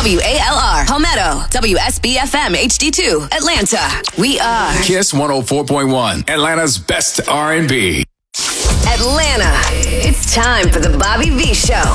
WALR, Palmetto, WSBFM HD2, Atlanta. We are Kiss 104.1, Atlanta's best R&B. Atlanta. It's time for the Bobby V Show.